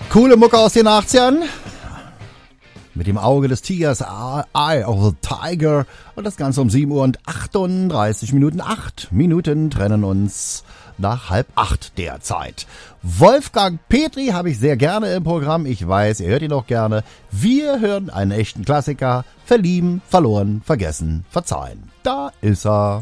Coole Mucke aus den 80ern. Mit dem Auge des Tigers, Eye of the Tiger. Und das Ganze um 7 Uhr und 38 Minuten. 8 Minuten trennen uns nach 7:30 derzeit. Wolfgang Petri habe ich sehr gerne im Programm. Ich weiß, ihr hört ihn auch gerne. Wir hören einen echten Klassiker. Verlieben, verloren, vergessen, verzeihen. Da ist er.